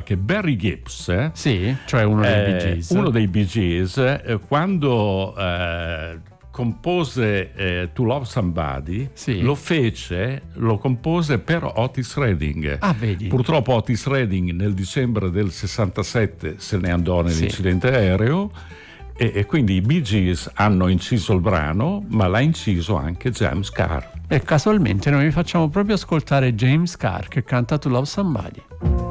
che Barry Gibb, sì, cioè uno dei Bee Gees, quando compose To Love Somebody, sì, lo compose per Otis Redding. Vedi. Purtroppo Otis Redding nel dicembre del 67 se ne andò nell'incidente aereo, e quindi i Bee Gees hanno inciso il brano, ma l'ha inciso anche James Carr. E casualmente noi vi facciamo proprio ascoltare James Carr che canta To Love Somebody.